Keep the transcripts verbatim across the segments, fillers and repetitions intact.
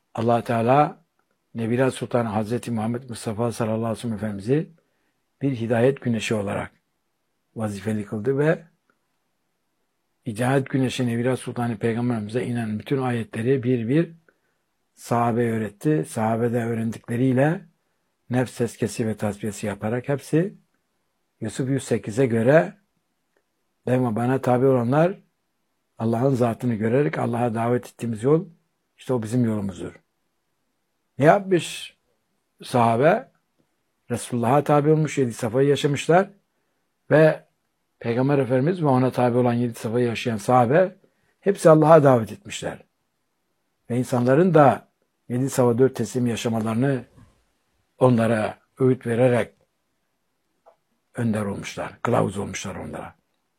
Allah Teala Nebiler Sultanı Hazreti Muhammed Mustafa sallallahu aleyhi ve sellem Efendimiz'i bir hidayet güneşi olarak vazifeli kıldı ve hidayet güneşi Nebiler Sultanı Peygamberimize inen bütün ayetleri bir bir sahabe öğretti. Sahabede öğrendikleriyle nefs tezkiyesi ve tasfiyesi yaparak hepsi Yusuf yüz sekize göre ben ve bana tabi olanlar Allah'ın zatını görerek Allah'a davet ettiğimiz yol işte o bizim yolumuzdur. Ne yapmış sahabe? Resulullah'a tabi olmuş, yedi safayı yaşamışlar ve Peygamber Efendimiz ve ona tabi olan yedi safayı yaşayan sahabe hepsi Allah'a davet etmişler. Ve insanların da yedi safa dört teslim yaşamalarını onlara öğüt vererek önder olmuşlar, kılavuz olmuşlar onlara.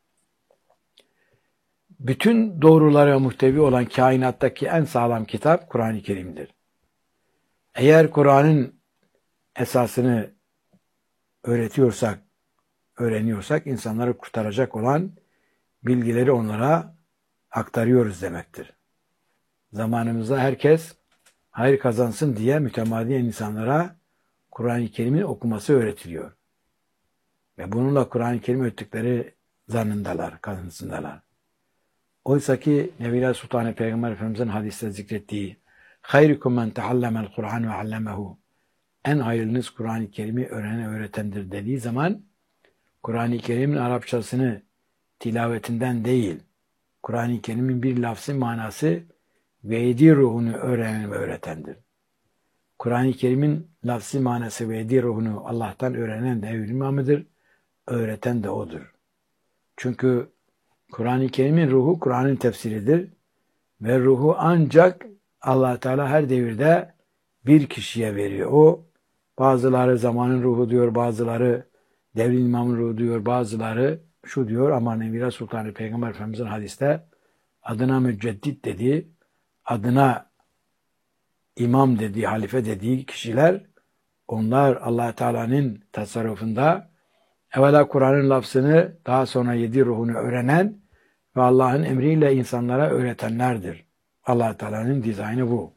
Bütün doğrulara muhtevi olan kainattaki en sağlam kitap Kur'an-ı Kerim'dir. Eğer Kur'an'ın esasını öğretiyorsak, öğreniyorsak insanları kurtaracak olan bilgileri onlara aktarıyoruz demektir. Zamanımızda herkes hayır kazansın diye mütemadiyen insanlara Kur'an-ı Kerim'in okuması öğretiliyor. Ve bununla Kur'an-ı Kerim öğrettikleri zannındalar, kanısındalar. Oysa ki Nebiler Sultanı Peygamber Efendimiz'in hadiste zikrettiği hayrukum men teallemel Kur'an ve allemehu, en hayırlınız Kur'an-ı Kerim'i öğrenen öğretendir dediği zaman Kur'an-ı Kerim'in Arapçasını tilavetinden değil, Kur'an-ı Kerim'in bir lafzı manası ve yedi ruhunu öğrenen ve öğretendir. Kur'an-ı Kerim'in lafzı manası ve yedi ruhunu Allah'tan öğrenen de evli imamıdır, öğreten de odur. Çünkü Kur'an-ı Kerim'in ruhu Kur'an'ın tefsiridir ve ruhu ancak Allah Teala her devirde bir kişiye veriyor. O bazıları zamanın ruhu diyor, bazıları devrin imamın ruhu diyor, bazıları şu diyor ama Nebiler Sultanı Peygamber Efendimiz'in hadiste adına müceddit dediği, adına imam dediği, halife dediği kişiler, onlar Allah Teala'nın tasarrufunda evvela Kur'an'ın lafzını, daha sonra yedi ruhunu öğrenen ve Allah'ın emriyle insanlara öğretenlerdir. Allah Teala'nın dizaynı bu.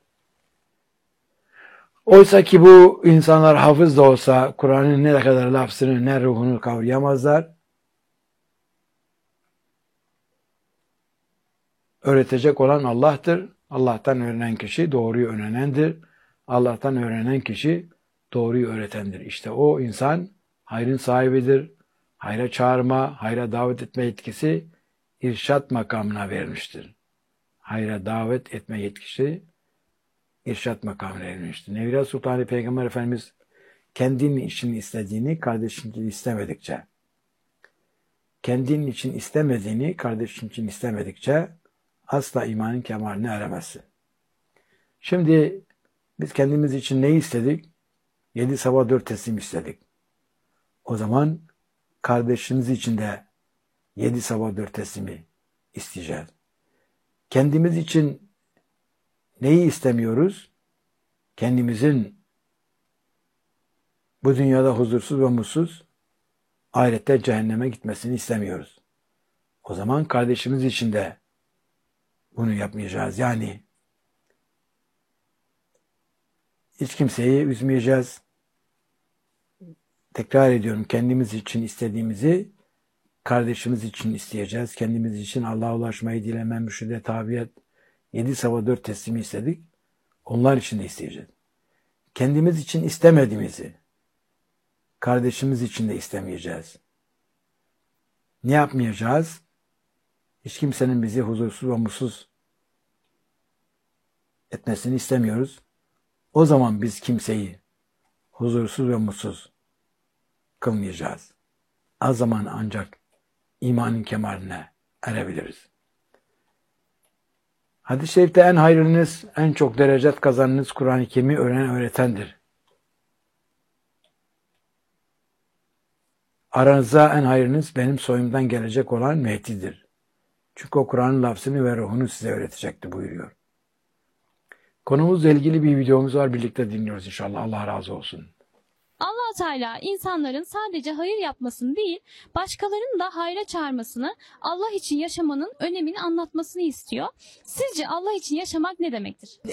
Oysa ki bu insanlar hafız da olsa Kur'an'ın ne kadar lafzını ne ruhunu kavrayamazlar. Öğretecek olan Allah'tır. Allah'tan öğrenen kişi doğruyu öğrenendir. Allah'tan öğrenen kişi doğruyu öğretendir. İşte o insan hayrın sahibidir. Hayra çağırma, hayra davet etme yetkisi irşat makamına verilmiştir. Hayra davet etme yetkisi irşat makamına verilmiştir. Nebiler Sultanı Peygamber Efendimiz kendinin için istediğini kardeşin için istemedikçe, kendinin için istemediğini kardeşin için istemedikçe asla imanın kemaline eremezsin. Şimdi biz kendimiz için ne istedik? Yedi sabah dört teslim istedik. O zaman kardeşimiz için de yedi sabah dört teslimi isteyeceğiz. Kendimiz için neyi istemiyoruz? Kendimizin bu dünyada huzursuz ve mutsuz, ahirette cehenneme gitmesini istemiyoruz. O zaman kardeşimiz için de bunu yapmayacağız. Yani hiç kimseyi üzmeyeceğiz. Tekrar ediyorum, kendimiz için istediğimizi kardeşimiz için isteyeceğiz. Kendimiz için Allah'a ulaşmayı dileme, mürşide tabiyet, yedi sabah dört teslimi istedik. Onlar için de isteyeceğiz. Kendimiz için istemediğimizi kardeşimiz için de istemeyeceğiz. Ne yapmayacağız? Hiç kimsenin bizi huzursuz ve mutsuz etmesini istemiyoruz. O zaman biz kimseyi huzursuz ve mutsuz kılmayacağız. Az zaman ancak imanın kemaline erebiliriz. Hadis-i şerifte en hayırlınız, en çok derecet kazanınız Kur'an-ı Kerim'i öğrenen öğretendir. Aranızda en hayırlınız benim soyumdan gelecek olan Mehdi'dir. Çünkü o Kur'an'ın lafzını ve ruhunu size öğretecekti buyuruyor. Konumuzla ilgili bir videomuz var. Birlikte dinliyoruz inşallah. Allah razı olsun. Allah Teala insanların sadece hayır yapmasını değil, başkalarını da hayra çağırmasını, Allah için yaşamanın önemini anlatmasını istiyor. Sizce Allah için yaşamak ne demektir?